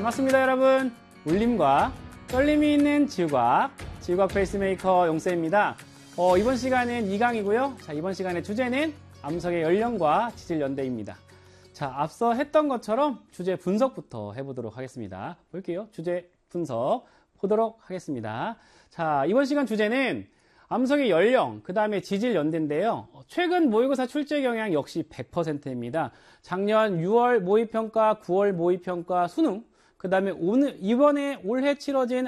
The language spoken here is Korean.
반갑습니다, 여러분. 울림과 떨림이 있는 지구과학 페이스메이커 용쌤입니다. 이번 시간은 2강이고요. 자, 이번 시간의 주제는 암석의 연령과 지질 연대입니다. 자, 앞서 했던 것처럼 주제 분석부터 해보도록 하겠습니다. 볼게요. 주제 분석 보도록 하겠습니다. 자, 이번 시간 주제는 암석의 연령, 그 다음에 지질 연대인데요. 최근 모의고사 출제 경향 역시 100%입니다. 작년 6월 모의평가, 9월 모의평가 수능, 그 다음에 이번에 올해 치러진